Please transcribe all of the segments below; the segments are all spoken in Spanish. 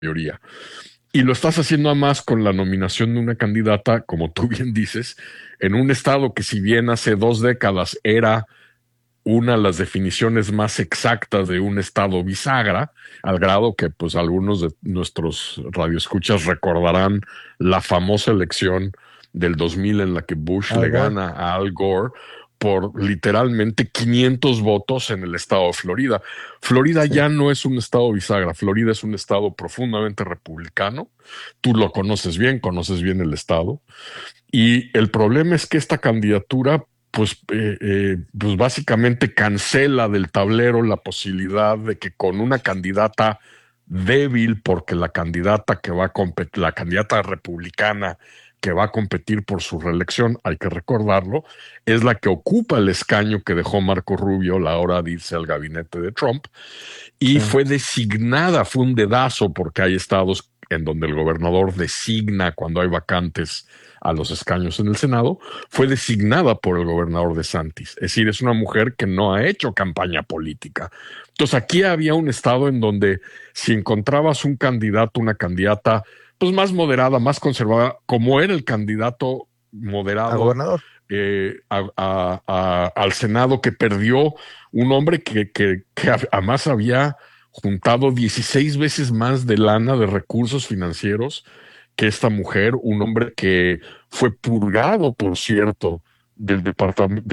mayoría. Y lo estás haciendo además con la nominación de una candidata, como tú bien dices, en un estado que si bien hace 2 décadas era una de las definiciones más exactas de un estado bisagra, al grado que pues algunos de nuestros radioescuchas recordarán la famosa elección del 2000 en la que Bush Al le Gore. gana a Al Gore por literalmente 500 votos en el estado de Florida. Florida Sí. ya no es un estado bisagra, Florida es un estado profundamente republicano. Tú lo conoces bien el estado. Y el problema es que esta candidatura, pues básicamente cancela del tablero la posibilidad de que con una candidata débil, porque la candidata que va a competir, la candidata republicana que va a competir por su reelección, hay que recordarlo, es la que ocupa el escaño que dejó Marco Rubio a la hora de irse al gabinete de Trump, y Sí. fue designada, fue un dedazo, porque hay estados en donde el gobernador designa cuando hay vacantes a los escaños en el Senado, fue designada por el gobernador DeSantis. Es decir, es una mujer que no ha hecho campaña política. Entonces aquí había un estado en donde si encontrabas un candidato, una candidata, pues más moderada, más conservadora, como era el candidato A moderado gobernador. al Senado que perdió un hombre que además había juntado 16 veces más de lana, de recursos financieros que esta mujer, un hombre que fue purgado, por cierto, del departamento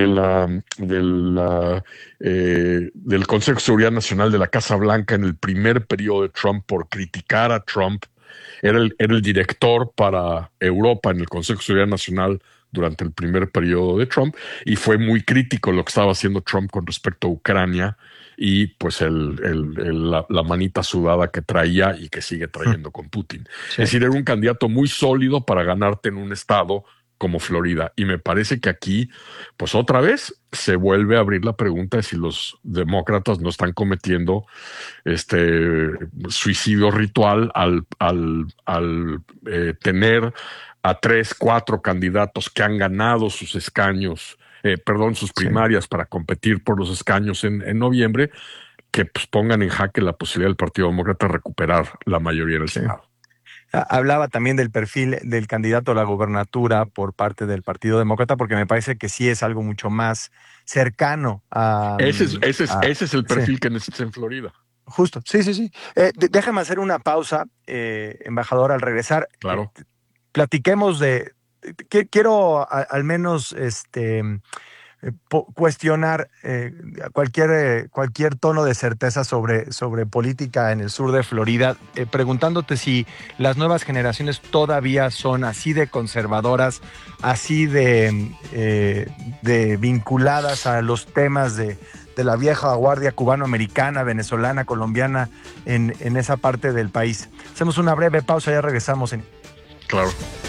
del Consejo de Seguridad Nacional de la Casa Blanca en el primer periodo de Trump por criticar a Trump. Era el director para Europa en el Consejo de Seguridad Nacional durante el primer periodo de Trump, y fue muy crítico lo que estaba haciendo Trump con respecto a Ucrania y pues la manita sudada que traía y que sigue trayendo con Putin. Sí. Es decir, era un candidato muy sólido para ganarte en un estado como Florida. Y me parece que aquí, pues otra vez, se vuelve a abrir la pregunta de si los demócratas no están cometiendo este suicidio ritual al tener a 3, 4 candidatos que han ganado sus escaños, sus Sí. primarias para competir por los escaños en noviembre, que pues, pongan en jaque la posibilidad del Partido Demócrata de recuperar la mayoría en el Sí. Senado. Hablaba también del perfil del candidato a la gobernatura por parte del Partido Demócrata, porque me parece que sí es algo mucho más cercano a... Ese es, ese es, a ese es el sí, perfil que necesitas en Florida. justo, sí, sí, sí. Déjame hacer una pausa, embajador, al regresar. Claro. Platiquemos quiero al menos cuestionar cualquier tono de certeza sobre política en el sur de Florida, preguntándote si las nuevas generaciones todavía son así de conservadoras, así de vinculadas a los temas de la vieja guardia cubano-americana, venezolana, colombiana en esa parte del país. Hacemos una breve pausa, ya regresamos. Claro.